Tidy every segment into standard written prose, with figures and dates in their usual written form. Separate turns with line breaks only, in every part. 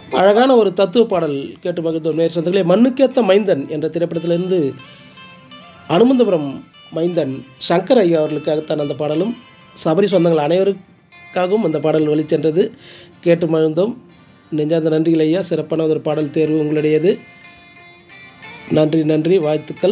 அழகான ஒரு தத்துவ பாடல் கேட்டு மகிழ்ந்தோம் நேர் சொந்தங்களே. மண்ணுக்கேத்த மைந்தன் என்ற திரைப்படத்திலிருந்து அனுமந்தபுரம் மைந்தன் சங்கர் ஐயா அவர்களுக்காகத்தான் அந்த பாடலும் சபரி சொந்தங்கள் அனைவருக்காகவும் அந்த பாடல் வெளிச்சென்றது. கேட்டு மகிழ்ந்தோம். நெஞ்சார்ந்த நன்றிகள் ஐயா. சிறப்பான ஒரு பாடல் தேர்வு உங்களுடையது. நன்றி நன்றி, வாழ்த்துக்கள்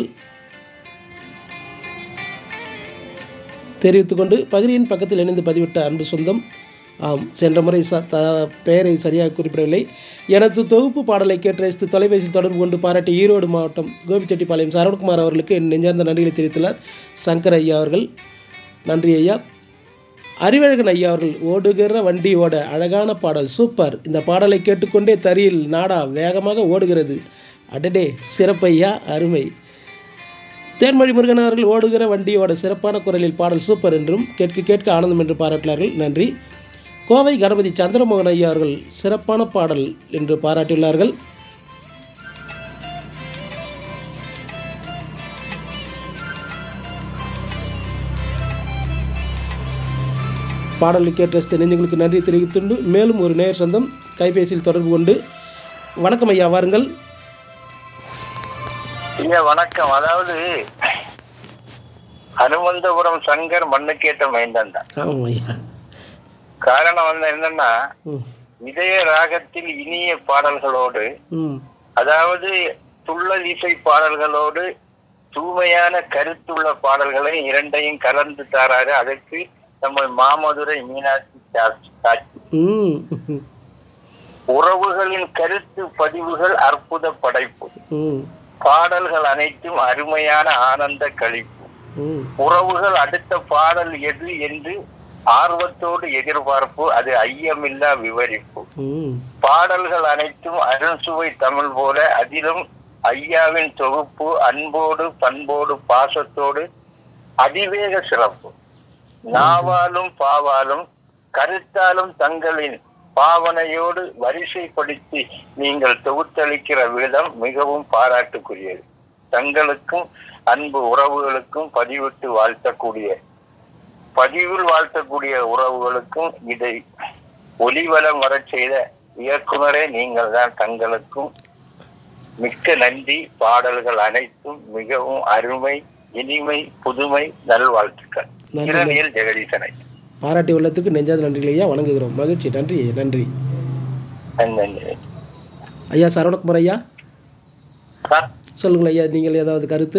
தெரிவித்துக்கொண்டு பகிரியின் பக்கத்தில் இணைந்து பதிவிட்ட அன்பு சொந்தம், ஆம், சென்ற முறை பெயரை சரியாக குறிப்பிடவில்லை. எனது தொகுப்பு பாடலை கேட்டு ரசித்து தொலைபேசியில் தொடர்பு கொண்டு பாராட்டி ஈரோடு மாவட்டம் கோபிச்செட்டிப்பாளையம் சரவணகுமார் அவர்களுக்கு என் நெஞ்சார்ந்த நன்றிகளை தெரிவித்துள்ளார் சங்கர் ஐயா அவர்கள். நன்றி ஐயா. அறிவழகன் ஐயா அவர்கள், ஓடுகிற வண்டி ஓட அழகான பாடல், சூப்பர். இந்த பாடலை கேட்டுக்கொண்டே தரியில் நாடா வேகமாக ஓடுகிறது. அடடே, சிறப்பையா, அருமை. தேன்மொழி முருகன் அவர்கள், ஓடுகிற வண்டியோட சிறப்பான குரலில் பாடல் சூப்பர் என்றும் கேட்க கேட்க ஆனந்தம் என்று பாராட்டினார்கள். நன்றி. கோவை கணபதி சந்திரமோகன் ஐயா அவர்கள், சிறப்பான பாடல் என்று பாராட்டியுள்ளார்கள். பாடலை கேட்ட நெஞ்சங்களுக்கு நன்றி தெரிவித்துண்டு மேலும் ஒரு நேயர் சொந்தம் கைபேசியில் தொடர்பு கொண்டு, வணக்கம் ஐயா, வாருங்கள்.
ஐயா வணக்கம். அதாவது அனுமந்தபுரம் சங்கர் மண்ணுக்கேட்ட மைந்தன் தான்.
ஆமாம் ஐயா.
காரணம் வந்து என்னன்னா, இதய ராகத்தில் இனிய பாடல்களோடு, அதாவது துள்ளல் இசை பாடல்களோடு தூய்மையான கருத்துள்ள பாடல்களை இரண்டையும் கலந்து தாராரு. அதற்கு நம்ம மாமதுரை மீனாட்சி சாட்சி. உறவுகளின் கருத்து பதிவுகள் அற்புத படைப்பு. பாடல்கள் அனைத்தும் அருமையான ஆனந்த கழிப்பு. உறவுகள் அடுத்த பாடல் எது என்று ஆர்வத்தோடு எதிர்பார்ப்பு, அது ஐயமில்லா விவரிப்பு. பாடல்கள் அனைத்தும் அருள்சுவை தமிழ் போல, அதிலும் ஐயாவின் தொகுப்பு அன்போடு பண்போடு பாசத்தோடு அதிவேக சிறப்பு. நாவாலும் பாவாலும் கருத்தாலும் தங்களின் பாவனையோடு வரிசைப்படுத்தி நீங்கள் தொகுத்தளிக்கிற விதம் மிகவும் பாராட்டுக்குரியது. தங்களுக்கும் அன்பு உறவுகளுக்கும் பதிவில் வாழ்த்தக்கூடிய உறவுகளுக்கும் இதை ஒலிவலம் வர செய்த இயக்குனரே நீங்கள் தான். தங்களுக்கும் மிக்க நன்றி. பாடல்கள் அனைத்தும் மிகவும் அருமை, இனிமை, புதுமை. நல்வாழ்த்துக்கள். ஜெகதீசனை
பாராட்டி உள்ளத்துக்கு நெஞ்சாத நன்றிகள் ஐயா, வணங்குகிறோம். மகிழ்ச்சி. நன்றி நன்றி ஐயா. சரவணகுமார் ஐயா சொல்லுங்கள் ஐயா, நீங்கள் ஏதாவது கருத்து?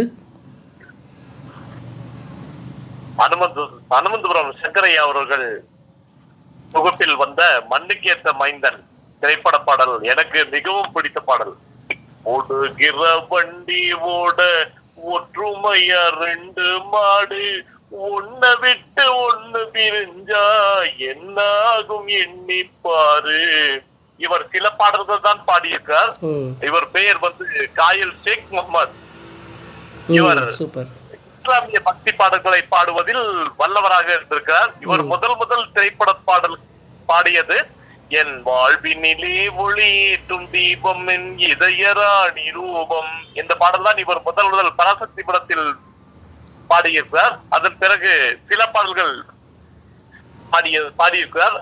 அனுமந்தபுரம் சங்கரையா அவர்கள் தொகுப்பில் வந்த மண்ணுக்கேத்த மைந்தன் திரைப்பட பாடல் எனக்கு மிகவும் பிடித்த பாடல். ஓடுகிற வண்டி ஓட ஒற்றுமையா ரெண்டு மாடு, ஒன்ன விட்டு ஒண்ணு பிரிஞ்சா என்ன ஆகும் எண்ணிப்பாரு. இவர் சில பாடல்கள் தான் பாடியிருக்கார். இவர் பெயர் வந்து காயல் ஷேக் முகமது. இவர் இஸ்லாமிய பக்தி பாடல்களை பாடுவதில் வல்லவராக இருந்திருக்கிறார். இவர் முதல் திரைப்பட பாடல் பாடியது என் வாழ்வினிலே ஒளியேற்றும் தீபம் என் இதயராணி ரூபம். இந்த பாடல் தான் இவர் முதல் பராசக்தி படத்தில் பாடியிருக்கிறார். அதன் பிறகு சில பாடல்கள் பாடியிருக்கிறார்.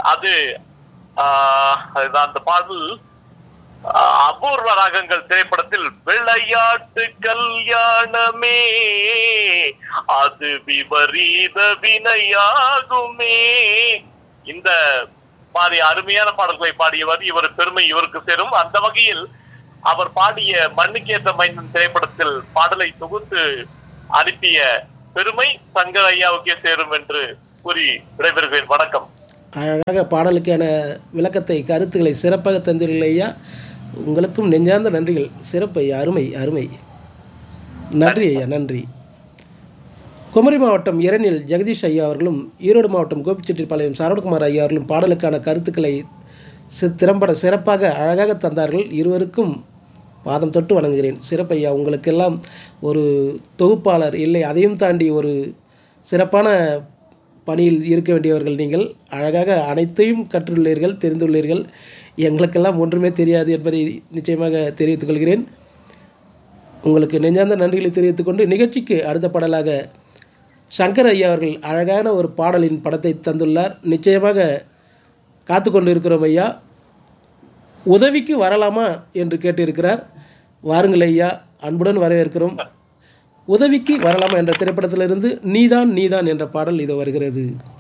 அந்த பாடல் அபூர்வ ராகங்கள் திரைப்படத்தில் விளையாட்டு கல்யாணமே அது விபரீத வினையாகுமே. இந்த மாதிரி அருமையான பாடல்களை பாடியவர். இவர் பெருமை இவருக்கு சேரும். அந்த வகையில் அவர் பாடிய மண்ணுக்கேத்த மைந்தன் திரைப்படத்தில் பாடலை தொகுத்து அனுப்பிய பெருமை சங்கர் ஐயாவுக்கே சேரும் என்று கூறி விடைபெறுகிறேன். வணக்கம்.
அழகாக பாடலுக்கான விளக்கத்தை, கருத்துக்களை சிறப்பாக தந்தீர்கள் ஐயா. உங்களுக்கும் நெஞ்சார்ந்த நன்றிகள். சிறப்பு ஐயா, அருமை அருமை. நன்றி ஐயா, நன்றி. குமரி மாவட்டம் இரணில் ஜெகதீஷ் ஐயா அவர்களும், ஈரோடு மாவட்டம் கோபிச்செட்டிப்பாளையம் சரவணகுமார் ஐயா அவர்களும் பாடலுக்கான கருத்துக்களை திறம்பட சிறப்பாக அழகாக தந்தார்கள். இருவருக்கும் பாதம் தொட்டு வணங்குகிறேன். சிறப்பையா, உங்களுக்கெல்லாம் ஒரு தொகுப்பாளர் இல்லை, அதையும் தாண்டி ஒரு சிறப்பான பணியில் இருக்க வேண்டியவர்கள் நீங்கள். அழகாக அனைத்தையும் கற்றுள்ளீர்கள், தெரிந்துள்ளீர்கள். எங்களுக்கெல்லாம் ஒன்றுமே தெரியாது என்பதை நிச்சயமாக தெரிவித்துக் கொள்கிறேன். உங்களுக்கு நெஞ்சார்ந்த நன்றிகளை தெரிவித்துக்கொண்டு நிகழ்ச்சிக்கு அடுத்த பாடலாக சங்கர் ஐயா அவர்கள் அழகான ஒரு பாடலின் படத்தை தந்துள்ளார். நிச்சயமாக காத்து கொண்டு இருக்கிறோம் ஐயா. உதவிக்கு வரலாமா என்று கேட்டிருக்கிறார். வாருங்கள் ஐயா, அன்புடன் வரவேற்கிறோம். உதவிக்கு வரலாமா என்ற திரைப்படத்திலிருந்து நீதான் நீதான் என்ற பாடல் இது வருகிறது.